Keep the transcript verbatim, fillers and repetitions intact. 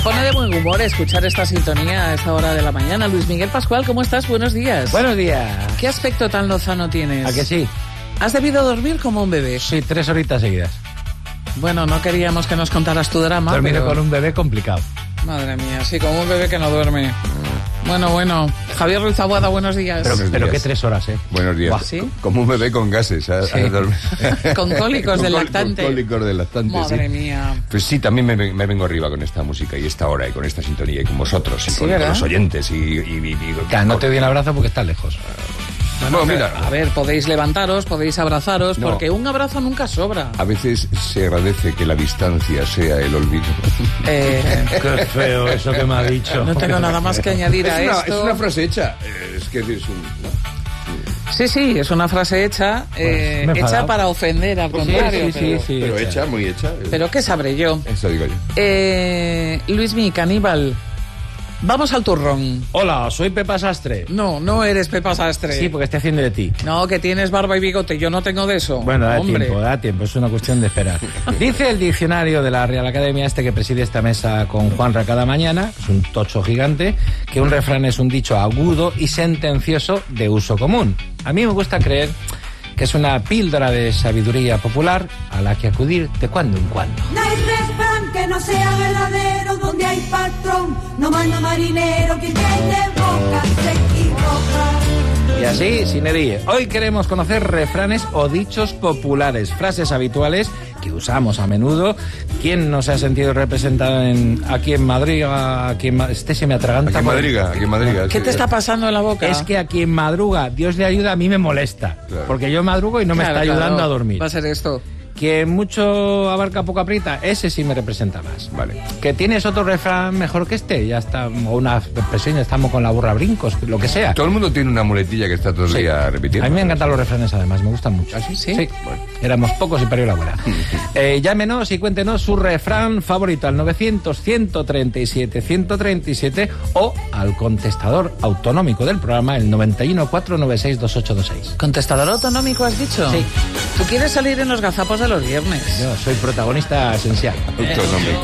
Pone de buen humor escuchar esta sintonía a esta hora de la mañana. Luis Miguel Pascual, ¿cómo estás? Buenos días. Buenos días. ¿Qué aspecto tan lozano tienes? ¿A que sí? ¿Has debido dormir como un bebé? Sí, tres horitas seguidas. Bueno, no queríamos que nos contaras tu drama, Dormir pero... con un bebé complicado. Madre mía, sí, como un bebé que no duerme. Bueno, bueno. Javier Ruiz Taboada, buenos días. Pero, Buenos pero días. qué tres horas, ¿eh? Buenos días. Buah, ¿sí? Como un bebé con gases. ¿eh? Sí. Con cólicos Con del col- lactante. Con cólicos del lactante, Madre sí. mía. Pues sí, también me, me vengo arriba con esta música y esta hora y con esta sintonía y con vosotros y Sí, con, con ¿verdad? los oyentes y... y, y- y- Claro, no te doy un abrazo porque estás lejos. Bueno, mira, A ver, podéis levantaros, podéis abrazaros, No. porque un abrazo nunca sobra. a veces se agradece que la distancia sea el olvido. Eh, Qué feo eso que me ha dicho. no tengo nada más que añadir Es a una, esto. es una frase hecha. Eh, Es que es un... ¿no? Sí, sí, es una frase hecha, eh, me he hecha enfadado. para ofender, al contrario. sí, sí, pero, sí. Pero hecha. hecha, muy hecha. pero ¿qué sabré yo? Eso digo yo. Eh, Luismi, caníbal, vamos al turrón. Hola, soy Pepa Sastre. No, no eres Pepa Sastre. Sí, porque estoy haciendo de ti. No, que tienes barba y bigote, yo no tengo de eso. Bueno, da Hombre. tiempo, da tiempo, es una cuestión de esperar. Dice el diccionario de la Real Academia, este que preside esta mesa con Juanra cada mañana, es un tocho gigante, que un refrán es un dicho agudo y sentencioso de uso común. A mí me gusta creer que es una píldora de sabiduría popular a la que acudir de cuando en cuando. No hay refrán que no sea verdadero, donde hay patrón, no manda marinero, quien tiene boca se equivoca. Y así, sin herir. Hoy queremos conocer refranes o dichos populares, frases habituales que usamos a menudo. ¿Quién no se ha sentido representado en, aquí en Madrid? Aquí en, Ma- este se me atraganta. Aquí en por- Madrid, aquí en Madrid. ¿Qué sí. te está pasando en la boca? Es que a quien madruga, Dios le ayuda, a mí me molesta. Claro. Porque yo madrugo y no me Claro, está ayudando claro, a dormir. Va a ser esto. Quien mucho abarca, poco aprieta, ese sí me representa más. Vale. Que tienes otro refrán mejor que este, ya está, o una expresión, ya estamos con la burra a brincos, lo que sea. Todo el mundo tiene una muletilla que está todo el Sí. día repitiendo. A mí me encantan los refranes, además, me gustan mucho. ¿Ah, sí? ¿Sí? Bueno, éramos pocos y parió la abuela. Eh, llámenos y cuéntenos su refrán favorito al novecientos, ciento treinta y siete, ciento treinta y siete o al contestador autonómico del programa, el noventa y uno, cuatrocientos noventa y seis, veintiocho veintiséis. ¿Contestador autonómico has dicho? Sí. ¿Tú quieres salir en los gazapos de los viernes? Yo soy protagonista esencial. Autonómico.